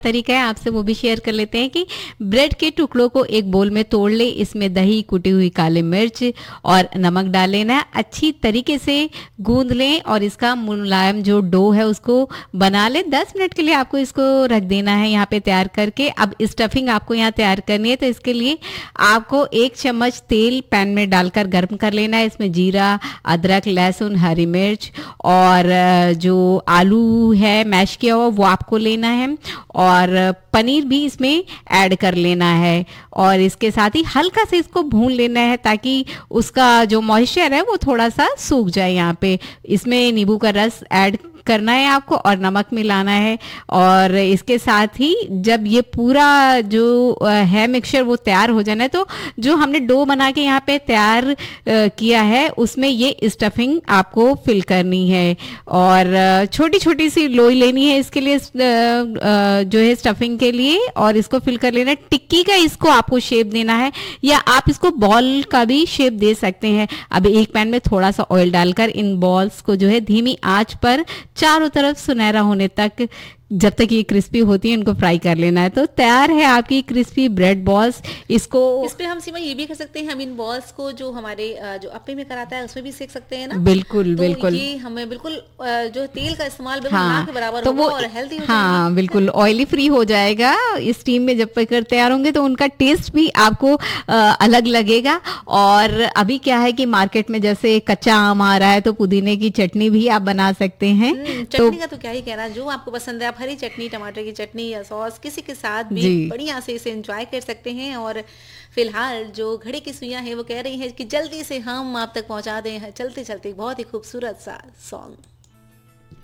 तरीका है आपसे वो भी शेयर कर लेते हैं कि ब्रेड के टुकड़ों को एक बोल में तोड़ ले, इसमें दही, कुटी हुई काली मिर्च और नमक डाल लेना है, अच्छी तरीके से गूंद लें और इसका मुलायम जो डो है उसको बना लें। 10 मिनट के लिए आपको इसको रख देना है यहाँ पे तैयार करके। अब स्टफिंग आपको यहाँ तैयार करनी है, तो इसके लिए आपको 1 चम्मच तेल पैन में डालकर गर्म कर लेना है। इसमें जीरा, अदरक, लहसुन, हरी मिर्च और जो आलू है मैश किया हुआ वो आपको लेना है और पनीर भी इसमें ऐड कर लेना है और इसके साथ ही हल्का से इसको भून लेना है ताकि उसका जो मॉइस्चर है वो थोड़ा सा सूख जाए। यहाँ पे इसमें नींबू का रस ऐड करना है आपको और नमक मिलाना है और इसके साथ ही जब ये पूरा जो है मिक्सचर वो तैयार हो जाना है, तो जो हमने डो बना के यहाँ पे तैयार किया है उसमें ये स्टफिंग आपको फिल करनी है और छोटी छोटी सी लोई लेनी है इसके लिए जो है स्टफिंग के लिए और इसको फिल कर लेना है। टिक्की का इसको आपको शेप देना है या आप इसको बॉल का भी शेप दे सकते हैं। अब एक पैन में थोड़ा सा ऑयल डालकर इन बॉल्स को जो है धीमी आंच पर चारों तरफ सुनहरा होने तक, जब तक ये क्रिस्पी होती है, इनको फ्राई कर लेना है। तो तैयार है आपकी क्रिस्पी ब्रेड बॉल्स। इसको इस पे हम सीमा ये भी कर सकते हैं, हम इन बॉल्स को जो हमारे जो अप्पे में कराता है उसमें भी सेक सकते हैं ना। बिल्कुल तो बिल्कुल ये हमें बिल्कुल जो तेल का इस्तेमाल बिल्कुल हाँ, ना के बराबर तो होगा वो और हेल्दी हो हाँ बिल्कुल ऑयली फ्री हो जाएगा। स्टीम में जब पककर तैयार होंगे तो उनका टेस्ट भी आपको अलग लगेगा। और अभी क्या है कि मार्केट में जैसे कच्चा आम आ रहा है तो पुदीने की चटनी भी आप बना सकते हैं। चटनी का तो क्या ही कहना, जो आपको पसंद है आप हरी चटनी, टमाटर की चटनी या सॉस किसी के साथ भी बढ़िया से इसे एंजॉय कर सकते हैं। और फिलहाल जो घड़ी की सुइयां हैं वो कह रही हैं कि जल्दी से हम आप तक पहुंचा दें चलते चलते बहुत ही खूबसूरत सा सॉन्ग।